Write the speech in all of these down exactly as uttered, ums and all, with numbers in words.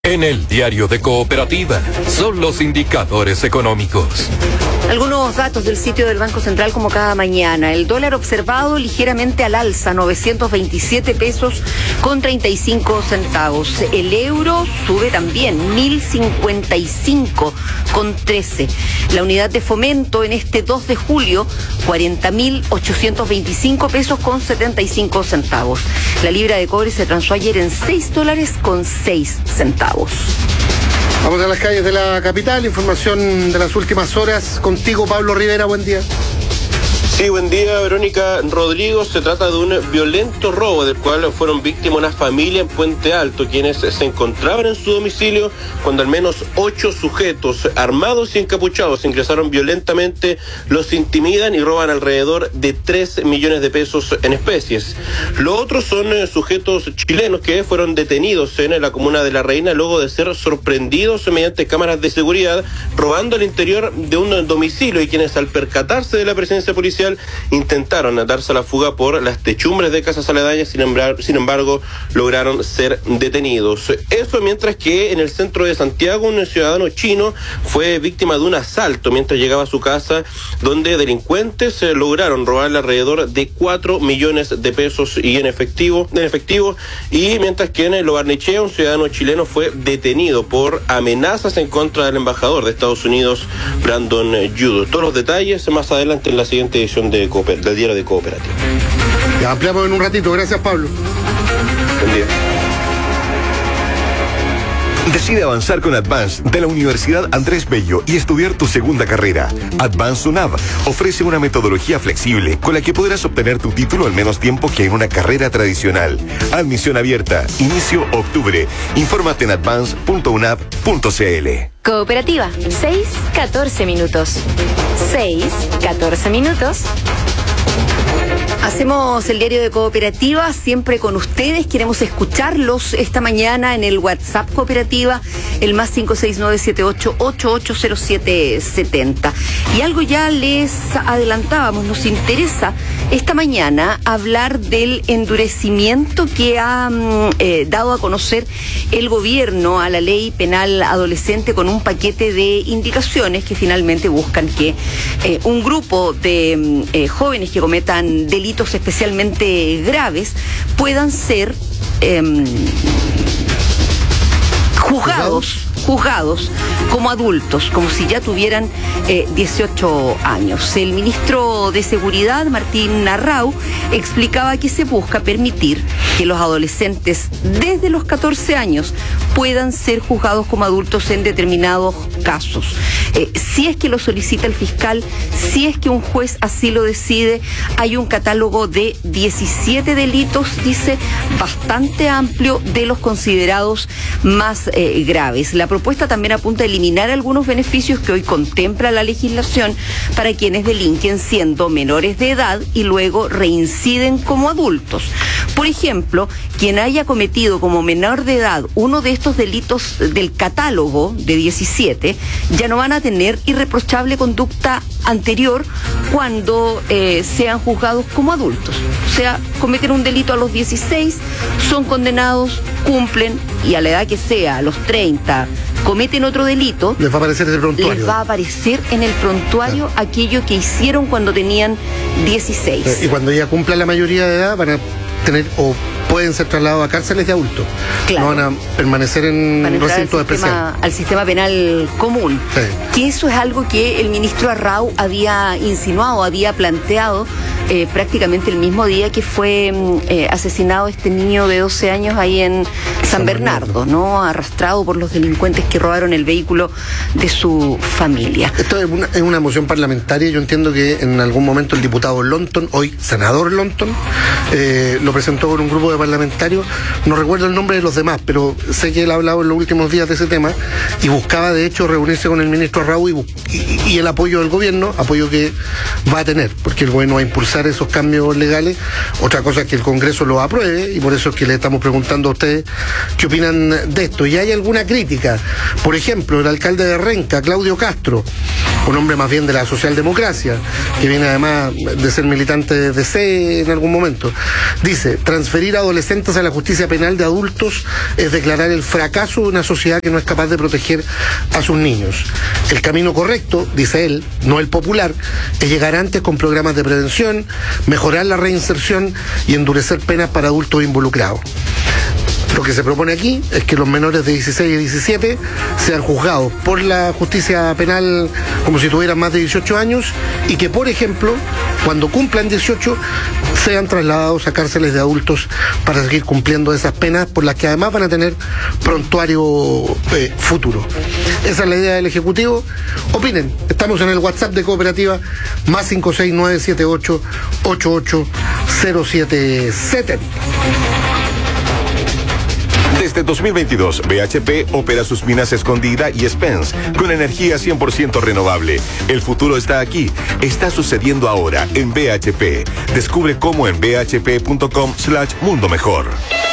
En el diario de Cooperativa son los indicadores económicos. Algunos datos del sitio del Banco Central como cada mañana. El dólar observado ligeramente al alza, novecientos veintisiete pesos con treinta y cinco centavos. El euro sube también, mil cincuenta y cinco con trece. La unidad de fomento en este dos de julio, cuarenta mil ochocientos veinticinco pesos con setenta y cinco centavos. La libra de cobre se transó ayer en seis dólares con seis centavos. Vamos a las calles de la capital, información de las últimas horas. Contigo, Pablo Rivera, buen día. Sí, buen día, Verónica Rodrigo. Se trata de un violento robo del cual fueron víctimas una familia en Puente Alto, quienes se encontraban en su domicilio cuando al menos ocho sujetos armados y encapuchados ingresaron violentamente, los intimidan y roban alrededor de tres millones de pesos en especies. Los otros son sujetos chilenos que fueron detenidos en la comuna de La Reina luego de ser sorprendidos mediante cámaras de seguridad robando al interior de un domicilio, y quienes al percatarse de la presencia policial intentaron darse a la fuga por las techumbres de casas aledañas, sin embargo, sin embargo lograron ser detenidos. Eso mientras que en el centro de Santiago un ciudadano chino fue víctima de un asalto mientras llegaba a su casa, donde delincuentes lograron robarle alrededor de cuatro millones de pesos y en efectivo, en efectivo y mientras que en Lo Barnechea un ciudadano chileno fue detenido por amenazas en contra del embajador de Estados Unidos, Brandon Judo. Todos los detalles más adelante en la siguiente edición de Cooper, del diario de Cooperativa. Ya ampliamos en un ratito. Gracias, Pablo. Buen día. Decide avanzar con Advance de la Universidad Andrés Bello y estudiar tu segunda carrera. Advance UNAV ofrece una metodología flexible con la que podrás obtener tu título al menos tiempo que en una carrera tradicional. Admisión abierta. Inicio octubre. Infórmate en advance punto unav punto cl. Cooperativa, seis, catorce minutos. seis, catorce minutos. Hacemos el diario de Cooperativa siempre con ustedes. Queremos escucharlos esta mañana en el WhatsApp Cooperativa, el más cinco seis nueve siete ocho ocho ocho cero siete siete cero. Y algo ya les adelantábamos, nos interesa esta mañana hablar del endurecimiento que ha eh, dado a conocer el gobierno a la ley penal adolescente, con un paquete de indicaciones que finalmente buscan que eh, un grupo de eh, jóvenes que cometan delitos especialmente graves puedan ser eh, juzgados, juzgados como adultos, como si ya tuvieran eh, dieciocho años. El ministro de Seguridad, Martín Arrau, explicaba que se busca permitir que los adolescentes desde los catorce años puedan ser juzgados como adultos en determinados casos. Eh, si es que lo solicita el fiscal, si es que un juez así lo decide. Hay un catálogo de diecisiete delitos, dice, bastante amplio, de los considerados más eh, graves. La propuesta también apunta a eliminar algunos beneficios que hoy contempla la legislación para quienes delinquen siendo menores de edad y luego reinciden como adultos. Por ejemplo, quien haya cometido como menor de edad uno de estos delitos del catálogo de diecisiete, ya no van a tener irreprochable conducta anterior cuando eh, sean juzgados como adultos. O sea, cometen un delito a los dieciséis, son condenados, cumplen, y a la edad que sea, a los treinta, cometen otro delito, les va a aparecer en el prontuario. Les va a aparecer en el prontuario ah. aquello que hicieron cuando tenían dieciséis. Y cuando ya cumplan la mayoría de edad van a tener o pueden ser trasladados a cárceles de adultos. Claro. No van a permanecer en recintos especiales. Al sistema penal común. Sí. Que eso es algo que el ministro Arrau había insinuado, había planteado eh, prácticamente el mismo día que fue eh, asesinado este niño de doce años ahí en San, San Bernardo, Bernardo, ¿no? Arrastrado por los delincuentes que robaron el vehículo de su familia. Esto es una, es una moción parlamentaria. Yo entiendo que en algún momento el diputado Lonton, hoy senador Lonton, eh, lo presentó con un grupo de parlamentarios. No recuerdo el nombre de los demás, pero sé que él ha hablado en los últimos días de ese tema y buscaba de hecho reunirse con el ministro Arrau y, y, y el apoyo del gobierno, apoyo que va a tener, porque el gobierno va a impulsar esos cambios legales. Otra cosa es que el Congreso lo apruebe, y por eso es que le estamos preguntando a ustedes qué opinan de esto. Y hay alguna crítica. Por ejemplo, el alcalde de Renca, Claudio Castro, un hombre más bien de la socialdemocracia, que viene además de ser militante de D C en algún momento. Dice, transferir adolescentes a la justicia penal de adultos es declarar el fracaso de una sociedad que no es capaz de proteger a sus niños. El camino correcto, dice él, no el popular, es llegar antes con programas de prevención, mejorar la reinserción y endurecer penas para adultos involucrados. Lo que se propone aquí es que los menores de dieciséis y diecisiete sean juzgados por la justicia penal como si tuvieran más de dieciocho años y que, por ejemplo, cuando cumplan dieciocho, sean trasladados a cárceles de adultos para seguir cumpliendo esas penas por las que además van a tener prontuario eh, futuro. Esa es la idea del Ejecutivo. Opinen. Estamos en el WhatsApp de Cooperativa más cinco seis nueve siete ocho ocho ocho cero siete siete. Desde dos mil veintidós, B H P opera sus minas Escondida y Spence con energía cien por ciento renovable. El futuro está aquí. Está sucediendo ahora en B H P. Descubre cómo en b h p punto com slash mundo mejor.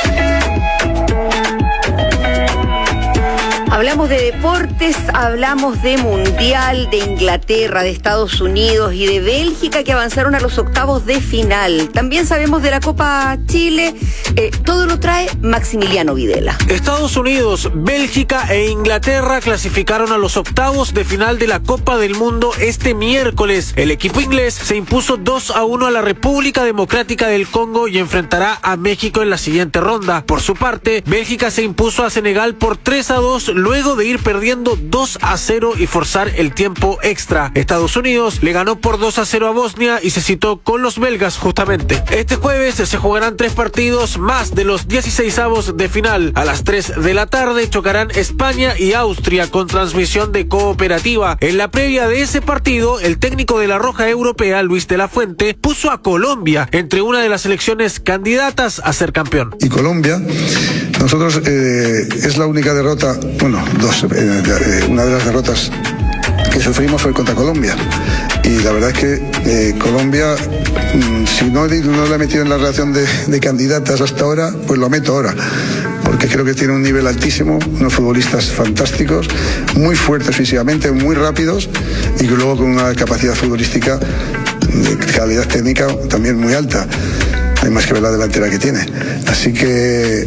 Hablamos de deportes, hablamos de Mundial, de Inglaterra, de Estados Unidos y de Bélgica que avanzaron a los octavos de final. También sabemos de la Copa Chile. Eh, todo lo trae Maximiliano Videla. Estados Unidos, Bélgica e Inglaterra clasificaron a los octavos de final de la Copa del Mundo este miércoles. El equipo inglés se impuso dos a uno a la República Democrática del Congo y enfrentará a México en la siguiente ronda. Por su parte, Bélgica se impuso a Senegal por tres a dos luego de ir perdiendo dos a cero y forzar el tiempo extra. Estados Unidos le ganó por dos a cero a Bosnia y se citó con los belgas justamente. Este jueves se jugarán tres partidos más de los dieciseisavos de final. A las tres de la tarde chocarán España y Austria con transmisión de Cooperativa. En la previa de ese partido, el técnico de la Roja Europea, Luis de la Fuente, puso a Colombia entre una de las selecciones candidatas a ser campeón. Y Colombia, nosotros eh, es la única derrota, bueno, dos, eh, una de las derrotas que sufrimos fue contra Colombia. Y la verdad es que eh, Colombia, mmm, si no, no lo he metido en la relación de, de candidatas hasta ahora, pues lo meto ahora. Porque creo que tiene un nivel altísimo, unos futbolistas fantásticos, muy fuertes físicamente, muy rápidos y que luego con una capacidad futbolística de calidad técnica también muy alta. Hay más que ver la delantera que tiene. Así que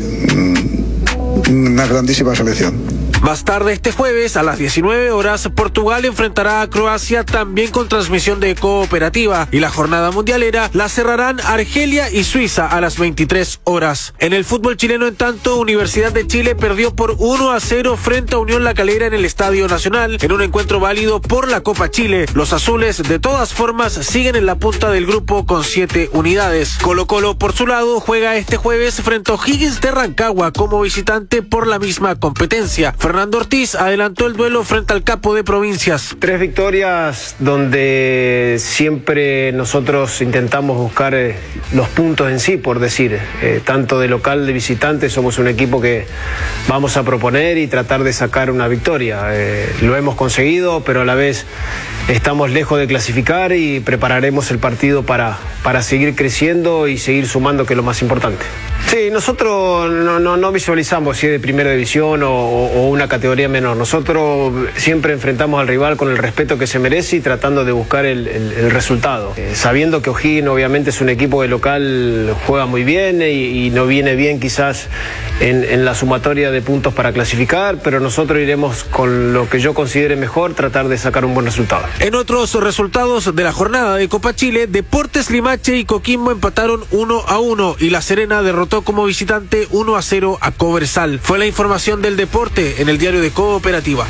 mmm, una grandísima selección. Más tarde este jueves, a las diecinueve horas, Portugal enfrentará a Croacia también con transmisión de Cooperativa y la jornada mundialera la cerrarán Argelia y Suiza a las veintitrés horas. En el fútbol chileno, en tanto, Universidad de Chile perdió por uno a cero frente a Unión La Calera en el Estadio Nacional en un encuentro válido por la Copa Chile. Los azules, de todas formas, siguen en la punta del grupo con siete unidades. Colo Colo, por su lado, juega este jueves frente a O'Higgins de Rancagua como visitante por la misma competencia. Fernando Ortiz adelantó el duelo frente al capo de provincias. Tres victorias donde siempre nosotros intentamos buscar eh, los puntos en sí, por decir, eh, tanto de local de visitante, somos un equipo que vamos a proponer y tratar de sacar una victoria. Eh, lo hemos conseguido, pero a la vez estamos lejos de clasificar y prepararemos el partido para, para seguir creciendo y seguir sumando, que es lo más importante. Sí, nosotros no, no, no visualizamos si es de primera división o, o una categoría menor. Nosotros siempre enfrentamos al rival con el respeto que se merece y tratando de buscar el, el, el resultado. Eh, sabiendo que O'Higgins obviamente es un equipo de local, juega muy bien y, y no viene bien quizás en, en la sumatoria de puntos para clasificar, pero nosotros iremos con lo que yo considere mejor, tratar de sacar un buen resultado. En otros resultados de la jornada de Copa Chile, Deportes Limache y Coquimbo empataron uno a uno y La Serena derrotó como visitante uno a cero a Cobresal. Fue la información del deporte en el diario de Cooperativa.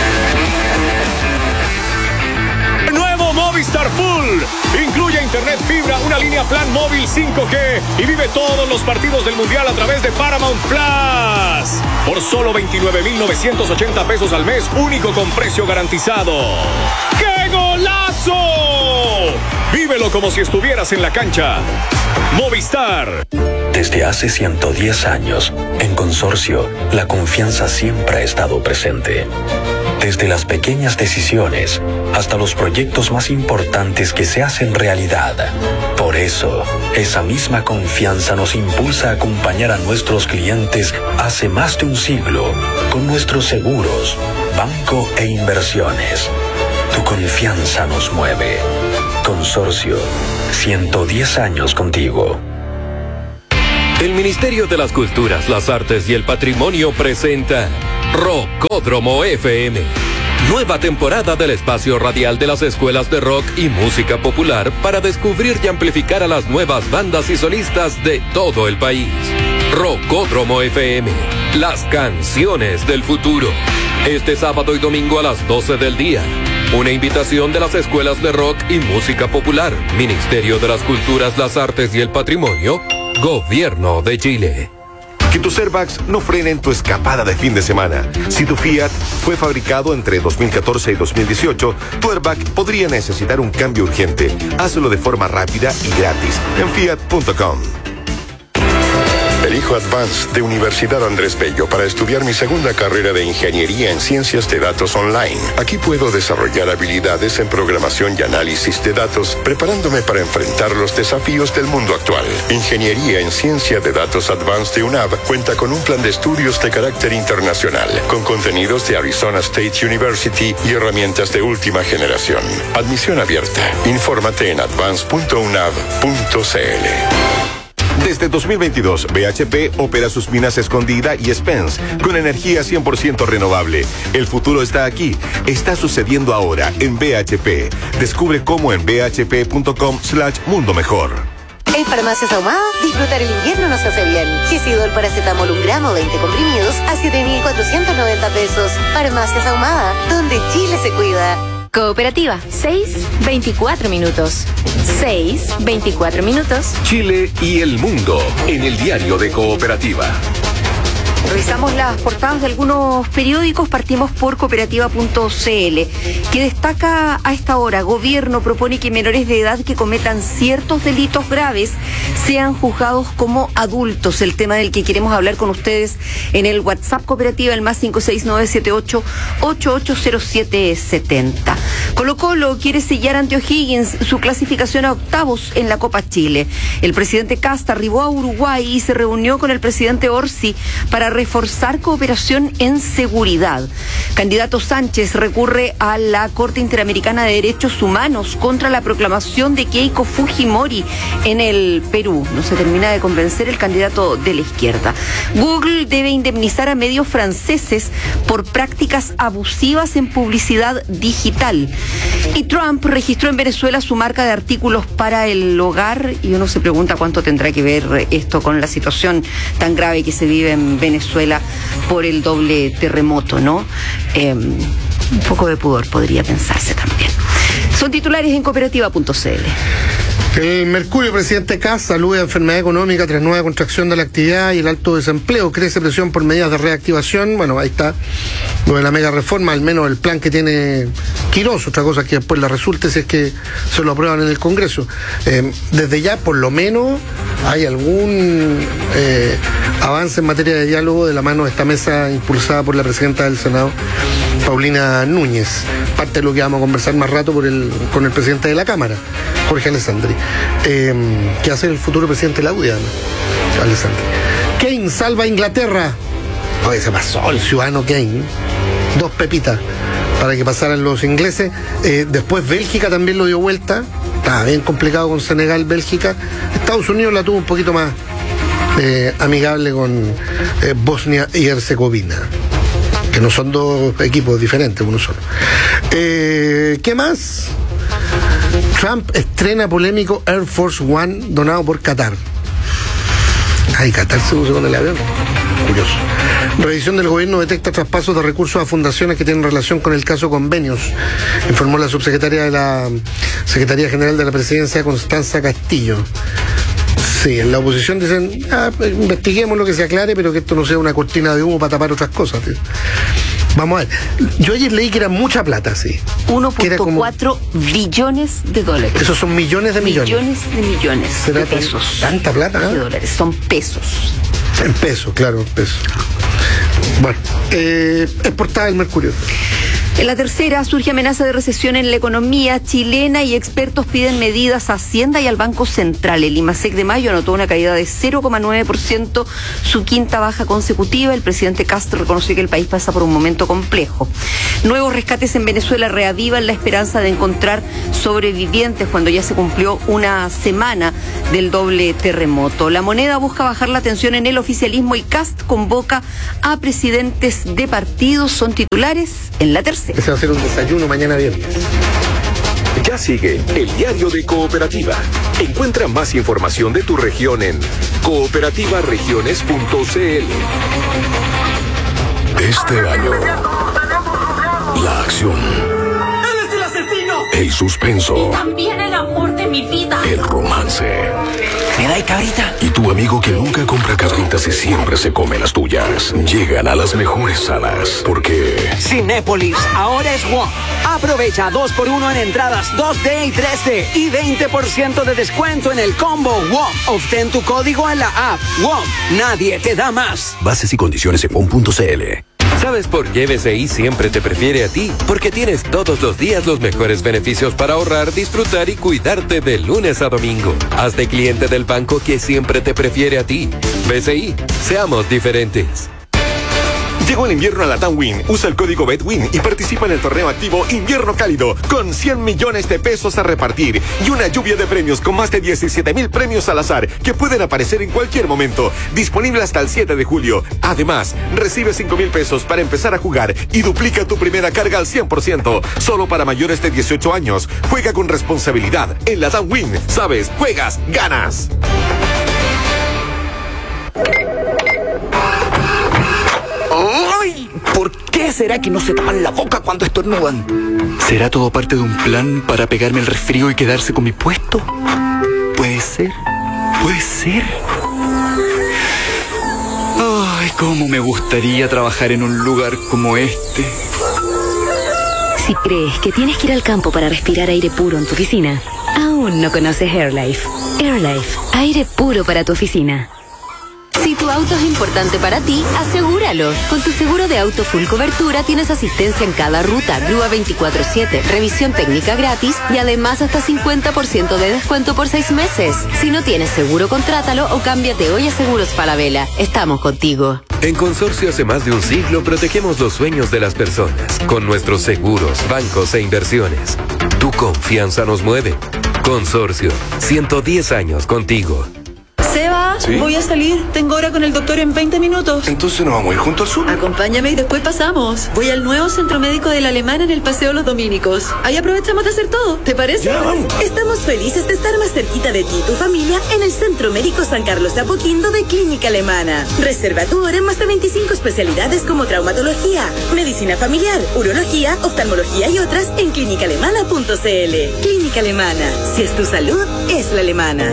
Nuevo Movistar Full. Incluye internet fibra, una línea plan móvil cinco G y vive todos los partidos del Mundial a través de Paramount Plus. Por solo veintinueve mil novecientos ochenta pesos al mes, único con precio garantizado. ¡Qué golazo! Vívelo como si estuvieras en la cancha. Movistar. Desde hace ciento diez años, en Consorcio, la confianza siempre ha estado presente. Desde las pequeñas decisiones hasta los proyectos más importantes que se hacen realidad. Por eso, esa misma confianza nos impulsa a acompañar a nuestros clientes hace más de un siglo con nuestros seguros, banco e inversiones. Tu confianza nos mueve. Consorcio, ciento diez años contigo. El Ministerio de las Culturas, las Artes y el Patrimonio presenta Rockódromo F M. Nueva temporada del espacio radial de las escuelas de rock y música popular para descubrir y amplificar a las nuevas bandas y solistas de todo el país. Rockódromo F M, las canciones del futuro. Este sábado y domingo a las doce del día. Una invitación de las escuelas de rock y música popular, Ministerio de las Culturas, las Artes y el Patrimonio, Gobierno de Chile. Que tus airbags no frenen tu escapada de fin de semana. Si tu Fiat fue fabricado entre dos mil catorce y dos mil dieciocho, tu airbag podría necesitar un cambio urgente. Hazlo de forma rápida y gratis en fiat punto com. Elijo Advance de Universidad Andrés Bello para estudiar mi segunda carrera de Ingeniería en Ciencias de Datos Online. Aquí puedo desarrollar habilidades en programación y análisis de datos, preparándome para enfrentar los desafíos del mundo actual. Ingeniería en Ciencia de Datos Advance de U N A V cuenta con un plan de estudios de carácter internacional, con contenidos de Arizona State University y herramientas de última generación. Admisión abierta. Infórmate en advance punto u n a v punto c l. Desde dos mil veintidós, B H P opera sus minas Escondida y Spence con energía cien por ciento renovable. El futuro está aquí. Está sucediendo ahora en B H P. Descubre cómo en b h p punto com slash mundo mejor. En Farmacias Ahumada, disfrutar el invierno nos hace bien. Gisidol paracetamol un gramo, veinte comprimidos a siete mil cuatrocientos noventa pesos. Farmacias Ahumada, donde Chile se cuida. Cooperativa, seis veinticuatro minutos. seis veinticuatro minutos. Chile y el mundo en el diario de Cooperativa. Revisamos las portadas de algunos periódicos. Partimos por cooperativa punto c l, que destaca a esta hora: gobierno propone que menores de edad que cometan ciertos delitos graves sean juzgados como adultos. El tema del que queremos hablar con ustedes en el WhatsApp Cooperativa, el más cinco seis nueve siete ocho ocho ocho cero siete siete cero. Colo Colo quiere sellar ante O'Higgins su clasificación a octavos en la Copa Chile. El presidente Kast arribó a Uruguay y se reunió con el presidente Orsi para reforzar cooperación en seguridad. Candidato Sánchez recurre a la Corte Interamericana de Derechos Humanos contra la proclamación de Keiko Fujimori en el Perú. No se termina de convencer el candidato de la izquierda. Google debe indemnizar a medios franceses por prácticas abusivas en publicidad digital. Y Trump registró en Venezuela su marca de artículos para el hogar, y uno se pregunta cuánto tendrá que ver esto con la situación tan grave que se vive en Venezuela por el doble terremoto, ¿no? Eh, un poco de pudor podría pensarse también. Son titulares en cooperativa punto c l. El Mercurio, presidente Kast, saluda enfermedad económica tras nueva contracción de la actividad y el alto desempleo. Crece presión por medidas de reactivación. Bueno, ahí está lo de la mega reforma, al menos el plan que tiene Quirós. Otra cosa que después le resulte si es que se lo aprueban en el Congreso. Eh, desde ya, por lo menos, hay algún eh, avance en materia de diálogo de la mano de esta mesa impulsada por la presidenta del Senado, Paulina Núñez. Parte de lo que vamos a conversar más rato por el, con el presidente de la Cámara, Jorge Alessandri, eh, que hace el futuro presidente de la U D I, Alessandri. Keynes salva a Inglaterra. Oye, se pasó el ciudadano Keynes. Dos pepitas para que pasaran los ingleses. Eh, después Bélgica también lo dio vuelta. Estaba bien complicado con Senegal, Bélgica. Estados Unidos la tuvo un poquito más eh, amigable con eh, Bosnia y Herzegovina, que no son dos equipos diferentes, uno solo. Eh, ¿Qué más? Trump estrena polémico Air Force One donado por Qatar. Ay, Qatar se puso con el avión. Curioso. Revisión del gobierno detecta traspasos de recursos a fundaciones que tienen relación con el caso Convenios, informó la subsecretaria de la Secretaría General de la Presidencia, Constanza Castillo. Sí, en la oposición dicen, ah, investiguemos lo que se aclare, pero que esto no sea una cortina de humo para tapar otras cosas, tío. Vamos a ver. Yo ayer leí que era mucha plata, sí. uno punto cuatro billones de dólares. Esos son millones de millones. Millones de millones ¿Será de pesos. Tanta plata, ¿no? De dólares, son pesos. En pesos, claro, en pesos. Bueno, eh, es portada del Mercurio. En la tercera, surge amenaza de recesión en la economía chilena y expertos piden medidas a Hacienda y al Banco Central. El IMASEC de mayo anotó una caída de cero coma nueve por ciento, su quinta baja consecutiva. El presidente Castro reconoció que el país pasa por un momento complejo. Nuevos rescates en Venezuela reavivan la esperanza de encontrar sobrevivientes cuando ya se cumplió una semana del doble terremoto. La Moneda busca bajar la tensión en el oficialismo y Kast convoca a presidentes de partidos. Son titulares en La Tercera. Ese va a ser un desayuno mañana viernes. Ya sigue el diario de Cooperativa. Encuentra más información de tu región en cooperativa regiones punto c l. Este año, la acción, ¡Él es el asesino! el suspenso, Y también el amor de mi vida. el romance. ¿Me da cabrita? Y tu amigo que nunca compra cabritas y siempre se come las tuyas. Llegan a las mejores salas porque Cinépolis ahora es WOM. Aprovecha dos por uno en entradas dos D y tres D y veinte por ciento de descuento en el combo WOM. Obtén tu código en la app WOM. Nadie te da más. bases y condiciones en W O M punto c l. ¿Sabes por qué B C I siempre te prefiere a ti? Porque tienes todos los días los mejores beneficios para ahorrar, disfrutar y cuidarte de lunes a domingo. Hazte cliente del banco que siempre te prefiere a ti. B C I, seamos diferentes. Llegó el invierno a la TAM Win. Usa el código BETWIN y participa en el torneo activo Invierno Cálido con cien millones de pesos a repartir y una lluvia de premios con más de diecisiete mil premios al azar que pueden aparecer en cualquier momento. Disponible hasta el siete de julio. Además, recibe cinco mil pesos para empezar a jugar y duplica tu primera carga al cien por ciento. Solo para mayores de dieciocho años. Juega con responsabilidad. En la TAM Win, sabes, juegas, ganas. ¡Ay! ¿Por qué será que no se tapan la boca cuando estornudan? ¿Será todo parte de un plan para pegarme el resfrío y quedarse con mi puesto? Puede ser, puede ser. Ay, cómo me gustaría trabajar en un lugar como este. Si crees que tienes que ir al campo para respirar aire puro en tu oficina, aún no conoces AirLife. AirLife, aire puro para tu oficina. Si tu auto es importante para ti, asegúralo. Con tu seguro de auto full cobertura tienes asistencia en cada ruta, grúa veinticuatro siete, revisión técnica gratis y además hasta cincuenta por ciento de descuento por seis meses. Si no tienes seguro, contrátalo o cámbiate hoy a Seguros Falabella. Estamos contigo. En Consorcio hace más de un siglo protegemos los sueños de las personas con nuestros seguros, bancos e inversiones. Tu confianza nos mueve. Consorcio, ciento diez años contigo. Seba, ¿sí? Voy a salir. Tengo hora con el doctor en veinte minutos. Entonces nos vamos a ir junto al sur. Acompáñame y después pasamos. Voy al nuevo centro médico de la Alemana en el Paseo Los Dominicos. Ahí aprovechamos de hacer todo. ¿Te parece? Ya, vamos. Estamos felices de estar más cerquita de ti y tu familia en el Centro Médico San Carlos de Apoquindo de Clínica Alemana. Reserva tu hora en más de veinticinco especialidades como traumatología, medicina familiar, urología, oftalmología y otras en clínica alemana punto c l. Clínica Alemana. Si es tu salud, es la alemana.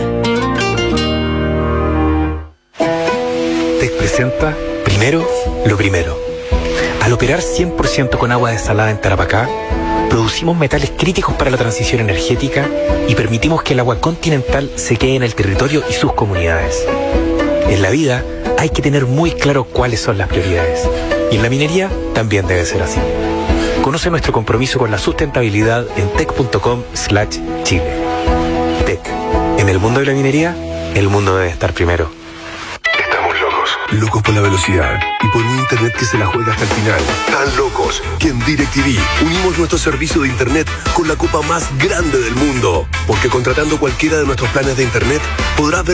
Presenta primero lo primero. Al operar cien por ciento con agua desalada en Tarapacá, producimos metales críticos para la transición energética y permitimos que el agua continental se quede en el territorio y sus comunidades. En la vida hay que tener muy claro cuáles son las prioridades. Y en la minería también debe ser así. Conoce nuestro compromiso con la sustentabilidad en tec punto com slash chile. Tec. En el mundo de la minería, el mundo debe estar primero. Locos por la velocidad y por un internet que se la juega hasta el final. Tan locos que en DirecTV unimos nuestro servicio de internet con la copa más grande del mundo. Porque contratando cualquiera de nuestros planes de internet podrás ver